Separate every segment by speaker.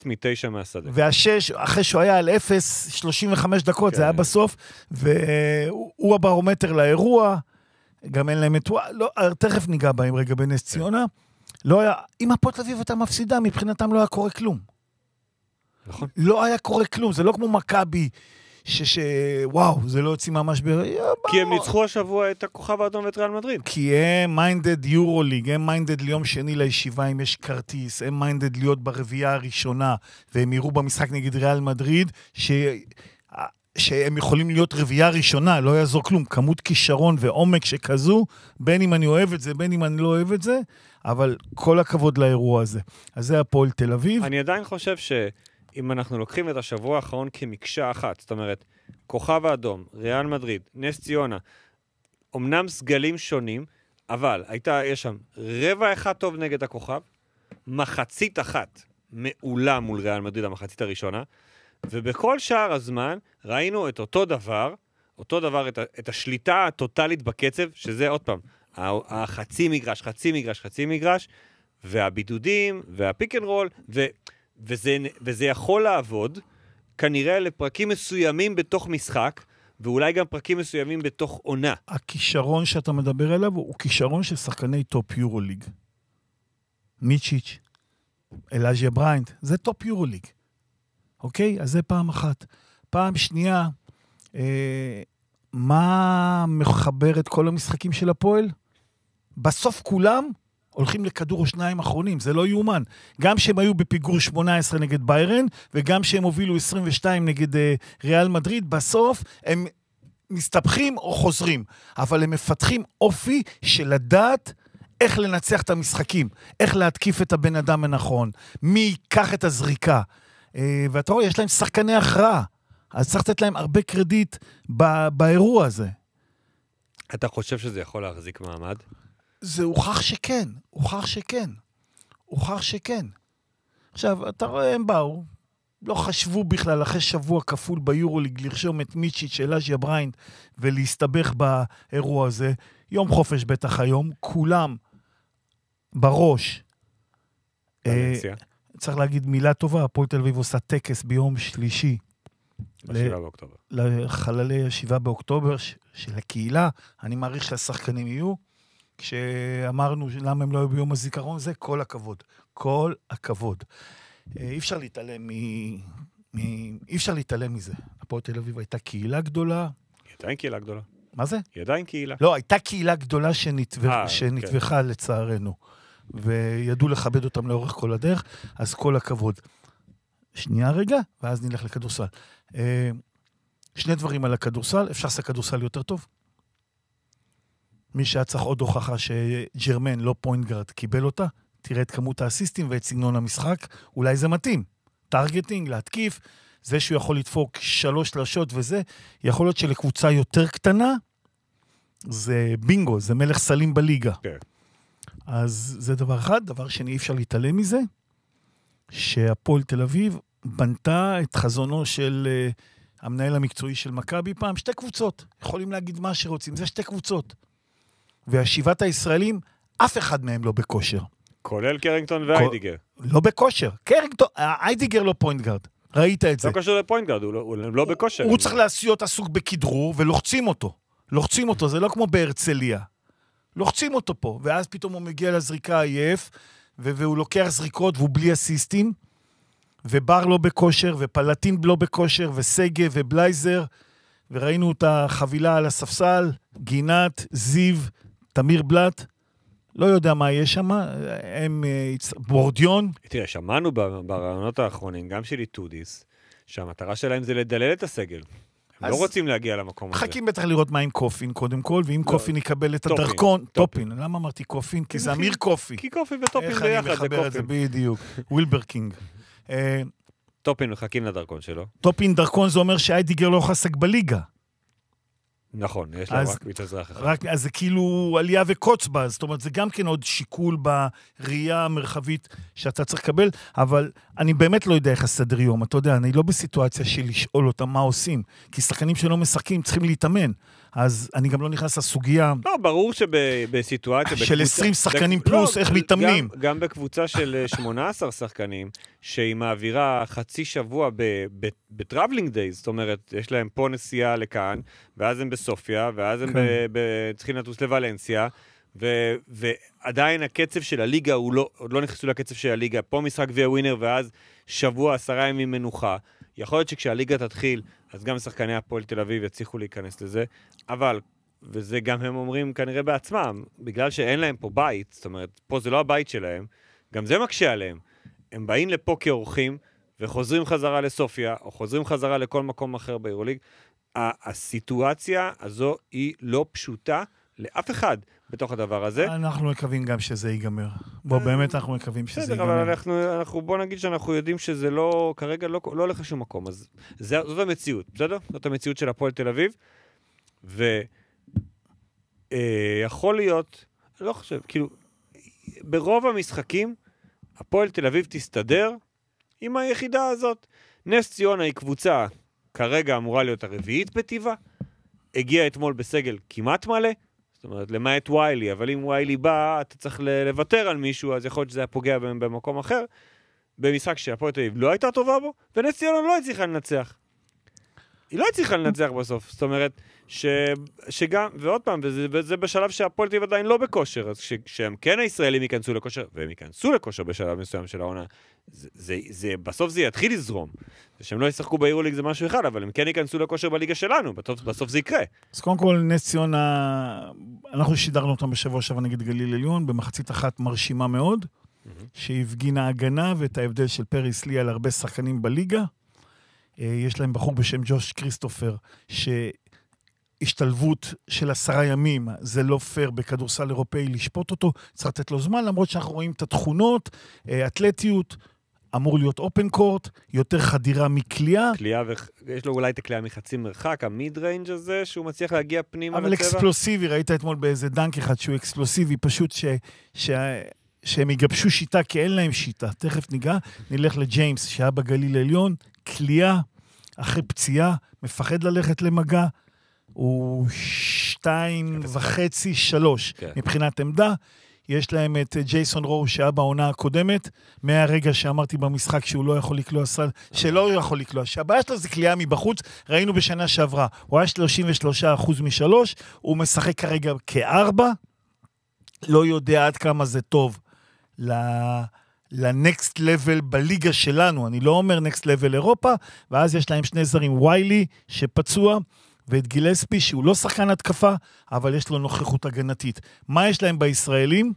Speaker 1: מ-9 מהשדה.
Speaker 2: והשש, אחרי שהוא היה על 0, 35 דקות, זה היה בסוף, והוא הברומטר לאירוע, גם אין להם תכף ניגע בהם רגע בנס ציונה, לא היה, אם הפועל תל אביב הייתה מפסידה, מבחינתם לא היה קורה כלום.
Speaker 1: נכון.
Speaker 2: לא היה קורה כלום, זה לא כמו מכבי, וואו, זה לא יוצאים מהמשבר.
Speaker 1: כי הם ניצחו השבוע את הכוכב האדום ואת ריאל מדריד.
Speaker 2: כי הם מיינדד יורוליג, הם מיינדד ליום שני לישיבה אם יש כרטיס, הם מיינדד להיות ברביעייה הראשונה, והם יראו במשחק נגד ריאל מדריד, שהם יכולים להיות רביעייה ראשונה, לא יעזור כלום, כמות כישרון ועומק שכזו, בין אם אני אוהב את זה, בין אם אני לא אוהב את זה, אבל כל הכבוד לאירוע הזה. אז זה הפועל תל אביב.
Speaker 1: אני עדיין חושב שאם אנחנו לוקחים את השבוע האחרון כמקשה אחת, זאת אומרת, כוכב האדום, ריאל מדריד, נס ציונה, אמנם סגלים שונים, אבל יש שם רבע אחד טוב נגד הכוכב, מחצית אחת מעולה מול ריאל מדריד, המחצית הראשונה, ובכל שער הזמן ראינו את אותו דבר, את השליטה הטוטלית בקצב, שזה עוד פעם, החצי מגרש, חצי מגרש, והבידודים, והפיק אנד רול, וזה יכול לעבוד, כנראה לפרקים מסוימים בתוך משחק, ואולי גם פרקים מסוימים בתוך עונה.
Speaker 2: הכישרון שאתה מדבר עליו, הוא כישרון של שחקני טופ יורוליג. מיצ'יץ', אלאז'יה בריינד, זה טופ יורוליג. אוקיי? אז זה פעם אחת. פעם שנייה, מה מחבר את כל המשחקים של הפועל? בסוף כולם הולכים לכדור או שניים אחרונים, זה לא יאומן. גם שהם היו בפיגור 18 נגד ביירן, וגם שהם הובילו 22 נגד ריאל מדריד, בסוף הם מסתבכים או חוזרים. אבל הם מפתחים אופי של לדעת איך לנצח את המשחקים, איך להתקיף את הבן אדם הנכון, מי ייקח את הזריקה. ואתה רואה, יש להם שחקני הכרעה, אז צריך לתת להם הרבה קרדיט באירוע הזה.
Speaker 1: אתה חושב שזה יכול להחזיק מעמד?
Speaker 2: זה הוכח שכן. עכשיו, אתה רואה, הם באו, לא חשבו בכלל אחרי שבוע כפול ביורוליג לרשום את מיצ'יץ' אלאז'יה בריינד ולהסתבך באירוע הזה. יום חופש בטח היום, כולם בראש. צריך להגיד מילה טובה, הפועל תל אביב עושה טקס ביום שלישי.
Speaker 1: ב-7 באוקטובר.
Speaker 2: לחללי 7 באוקטובר של הקהילה. אני מעריך שהשחקנים יהיו. כשאמרנו למה הם לא היו ביום הזיכרון, זה כל הכבוד. כל הכבוד. אי אפשר להתעלם מזה. הפועל תל אביב הייתה קהילה גדולה.
Speaker 1: היא עדיין קהילה גדולה.
Speaker 2: מה זה?
Speaker 1: היא עדיין קהילה.
Speaker 2: לא, הייתה קהילה גדולה שנתווחה לצערנו. וידעו לכבד אותם לאורך כל הדרך, אז כל הכבוד. שנייה רגע, ואז נלך לכדורסל. שני דברים על הכדורסל, אפשר לעשות כדורסל יותר טוב. מי שהיה צריך עוד הוכחה שג'רמן, לא פוינטגארד, קיבל אותה, תראה את כמות האסיסטים ואת סגנון המשחק, אולי זה מתאים. טרגטינג, להתקיף, זה שהוא יכול לדפוק 3 שלשות וזה, יכול להיות שלקבוצה יותר קטנה, זה בינגו, זה מלך סלים בליגה.
Speaker 1: כן.
Speaker 2: אז זה דבר אחד. דבר שני, אי אפשר להתעלם מזה, שהפועל תל אביב בנתה את חזונו של המנהל המקצועי של מכבי פעם, 2 קבוצות. יכולים להגיד מה שרוצים, זה 2 קבוצות. והשיבת הישראלים, אף אחד מהם לא בכושר.
Speaker 1: כולל קרינגטון ואיידיגר.
Speaker 2: לא בכושר. איידיגר לא פוינטגארד. ראית את זה.
Speaker 1: לא קשור לפוינטגארד, הוא לא בכושר.
Speaker 2: הוא צריך להיות עסוק בכדרור ולוחצים אותו. לוחצים אותו, זה לא כמו בהרצליה. לוחצים אותו פה, ואז פתאום הוא מגיע לזריקה עייף, והוא לוקח זריקות והוא בלי אסיסטים, ובר לא בכושר, ופלטין לא בכושר, וסגה ובלייזר, וראינו את החבילה על הספסל, גינת, זיו, תמיר בלט, לא יודע מה יש שם, הם בורדיון.
Speaker 1: תראה, שמענו ברעיונות האחרונים, גם של איטודיס, שהמטרה שלהם זה לדלל את הסגל. הם לא רוצים להגיע למקום הזה.
Speaker 2: חכים בטח לראות מה עם קופין קודם כל, ואם קופין יקבל את הדרכון, טופין. למה אמרתי קופין? כי זה אמיר קופי.
Speaker 1: כי קופין וטופין ביחד
Speaker 2: איך אני מחבר את זה בדיוק? ווילברקינג.
Speaker 1: טופין מחכים לדרכון שלו.
Speaker 2: טופין דרכון זה אומר שאיידיגר לא חסק בליגה.
Speaker 1: נכון, יש להם רק מתאזרח אחד.
Speaker 2: אז זה כאילו עלייה וקוץ בה, זאת אומרת, זה גם כן עוד שיקול בראייה המרחבית שאתה צריך לקבל, אבל אני באמת לא יודע איך הסדר יום, אתה יודע, אני לא בסיטואציה של לשאול אותם מה עושים, כי שחקנים שלא משחקים צריכים להתאמן, אז אני גם לא נכנס לסוגיה...
Speaker 1: לא, ברור שבסיטואציה...
Speaker 2: של 20 שחקנים פלוס, איך מתאמנים.
Speaker 1: גם בקבוצה של 18 שחקנים, שהיא מעבירה חצי שבוע בטראבלינג דייז, זאת אומרת, יש להם פה נסיעה לכאן, ואז הם בסופיה, ואז הם צריכים לטוס לוולנסיה, ועדיין הקצב של הליגה, עוד לא נכנסו לקצב של הליגה, פה משחק גביע ווינר, ואז שבוע, 10 ימים מנוחה. יכול להיות שכשהליגה תתחיל, אז גם שחקני הפועל תל אביב יצליחו להיכנס לזה, אבל, וזה גם הם אומרים כנראה בעצמם, בגלל שאין להם פה בית, זאת אומרת, פה זה לא הבית שלהם, גם זה מקשה עליהם. הם באים לפה כאורחים, וחוזרים חזרה לסופיה, או חוזרים חזרה לכל מקום אחר ביורוליג. הסיטואציה הזו היא לא פשוטה לאף אחד בתוך הדבר הזה.
Speaker 2: אנחנו מקווים גם שזה ייגמר. באמת אנחנו מקווים שזה ייגמר.
Speaker 1: אבל אנחנו בוא נגיד שאנחנו יודעים שזה לא, כרגע לא הולך לשום מקום. אז זאת המציאות, בסדר? זאת המציאות של הפועל תל אביב. ויכול להיות, לא חושב, כאילו, ברוב המשחקים, הפועל תל אביב תסתדר עם היחידה הזאת. נס ציונה היא קבוצה, כרגע אמורה להיות הרביעית בטבעה, הגיע אתמול בסגל כמעט מלא, זאת אומרת, למעט ויילי, אבל אם ויילי בא, אתה צריך לוותר על מישהו, אז יכול להיות שזה היה פוגע במקום אחר, במשחק שהפועל תל אביב לא הייתה טובה בו, ונס ציונה לא הצליחה לנצח. היא לא הצליחה לנצח בסוף, זאת אומרת, שגם, ועוד פעם, וזה בשלב שהפועל תל אביב עדיין לא בכושר, אז כשהם כן הישראלים ייכנסו לכושר, והם ייכנסו לכושר בשלב מסוים של העונה, בסוף זה יתחיל לזרום. שהם לא ישחקו ביורוליג זה משהו אחד, אבל הם כן ייכנסו לכושר בליגה שלנו, בסוף זה יקרה.
Speaker 2: אז קודם כל, נס ציונה, אנחנו שידרנו אותם בשבוע שעבר נגד גליל עליון, במחצית אחת מרשימה מאוד, שהפגינה הגנה ואת ההבדל של פריס לי על הרבה שחקנים בליגה. יש להם בחור בשם ג'וש כריסטופר, שהשתלבות של 10 ימים, זה לא פייר בכדורסל אירופאי לשפוט אותו, צריך לתת לו זמן, למרות שאנחנו רואים את התכונות, אתלטיות, אמור להיות אופן קורט, יותר חדירה מקליעה.
Speaker 1: קליעה, ויש לו אולי את הקליעה מחצי מרחק, המיד ריינג' הזה, שהוא מצליח להגיע פנימה
Speaker 2: אבל לצבע. אקספלוסיבי, ראית אתמול באיזה דנק אחד שהוא אקספלוסיבי, פשוט שהם יגבשו שיטה, כי אין להם שיטה. תכף נלך לג'יימס, שהיה בגליל העליון, קליעה, אחרי פציעה, מפחד ללכת למגע, הוא 2.5, 3 מבחינת עמדה. יש להם את ג'ייסון רו שהיה בעונה הקודמת, מהרגע שאמרתי במשחק שהוא לא יכול לקלוע סל, שלא יכול לקלוע, שהבעיה שלו זה קליעה מבחוץ, ראינו בשנה שעברה, הוא היה 33% מ3, הוא משחק כרגע כ4, לא יודע עד כמה זה טוב לנקסט לבל בליגה שלנו, אני לא אומר נקסט לבל אירופה, ואז יש להם 2 זרים, ויילי שפצוע, ואת גילספי שהוא לא שחקן התקפה, אבל יש לו נוכחות הגנתית. מה יש להם בישראלים?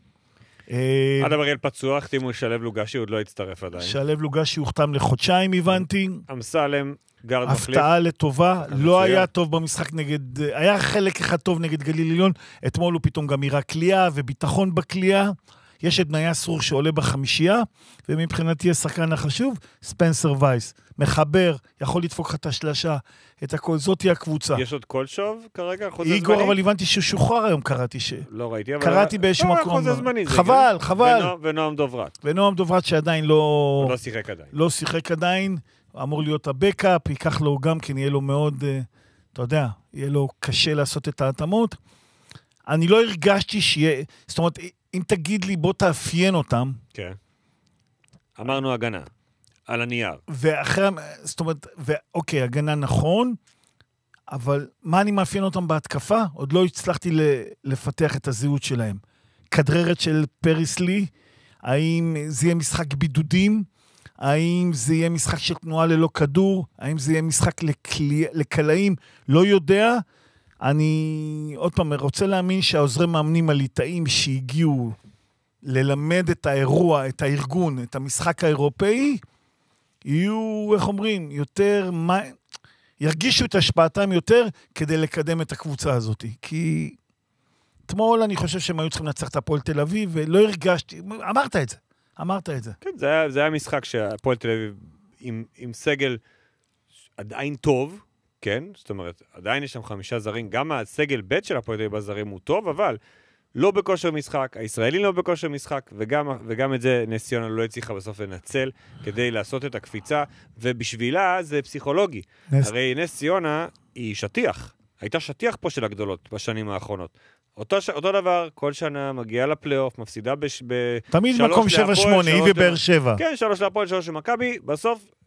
Speaker 1: אדם אריאל פצוע, החתימו שלב לוגשי, עוד לא הצטרף עדיין.
Speaker 2: שלב לוגשי הוחתם לחודשיים, הבנתי.
Speaker 1: אמסלם, גרד מחליף.
Speaker 2: הפתעה לטובה, לא היה טוב במשחק נגד, היה חלק אחד טוב נגד גליל עליון, אתמול הוא פתאום גם יראה קליעה וביטחון בקליעה. יש את בניה סרור שעולה בחמישייה, ומבחינתי השחקן החשוב, ספנסר וייס. מחבר, יכול לדפוק לך את השלשה, את הכל, זאת היא הקבוצה.
Speaker 1: יש עוד כל שוב כרגע? חוזה זמני?
Speaker 2: איגור, אבל הבנתי ששוחרר היום, קראתי
Speaker 1: לא ראיתי, אבל...
Speaker 2: קראתי באיזשהו מקום.
Speaker 1: חוזה זמני.
Speaker 2: חבל, חבל.
Speaker 1: ונועם דוברת.
Speaker 2: ונועם דוברת שעדיין לא...
Speaker 1: לא שיחק עדיין.
Speaker 2: לא שיחק עדיין, אמור להיות הבקאפ, ייקח לו גם כן, יהיה לו מאוד, אתה יודע, יהיה לו קשה לעשות את ההתאמות. אני לא הרגשתי שיהיה, זאת אומרת, אם תגיד לי, בוא תאפיין אותם.
Speaker 1: כן. אמרנו הגנה, על הנייר.
Speaker 2: ואחרי, זאת אומרת, אוקיי, הגנה נכון, אבל מה אני מאפיין אותם בהתקפה? עוד לא הצלחתי לפתח את הזהות שלהם. כדררת של פריס לי, האם זה יהיה משחק בידודים? האם זה יהיה משחק של תנועה ללא כדור? האם זה יהיה משחק לקלעים? לא יודע. אני עוד פעם רוצה להאמין שהעוזרי מאמנים הליטאים שהגיעו ללמד את האירוע, את הארגון, את המשחק האירופאי, יהיו, איך אומרים, יותר, ירגישו את השפעתם יותר כדי לקדם את הקבוצה הזאת. כי אתמול אני חושב שהם היו צריכים לנצח את הפועל תל אביב, ולא הרגשתי, אמרת את זה.
Speaker 1: כן, זה היה משחק שהפועל תל אביב עם סגל עדיין טוב, כן, זאת אומרת, עדיין יש שם 5 זרים, גם הסגל ב' של הפועל תל אביב הזרים הוא טוב, אבל לא בכושר משחק, הישראלים לא בכושר משחק, וגם את זה נס ציונה לא הצליחה בסוף לנצל, כדי לעשות את הקפיצה, ובשבילה זה פסיכולוגי. הרי נס ציונה היא שטיח, הייתה שטיח פה של הגדולות בשנים האחרונות. אותו דבר, כל שנה מגיעה לפלייאוף, מפסידה
Speaker 2: תמיד מקום 7-8, היא ובאר שבע.
Speaker 1: כן, 3 להפועל, 3 למכבי, בסוף